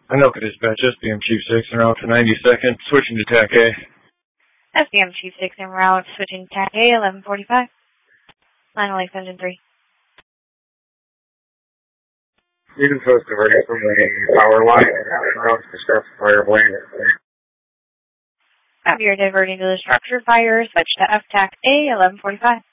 Anoka Dispatch, SBM Chief 6 en route to 92nd, switching to TAC A. SBM Chief 6 en route, switching to TAC A, 1145. Line Lakes Engine 3. Unit post diverting from the power line en route to discuss fire blade. You're diverting to the structure fire, switch to FTAC A, 1145.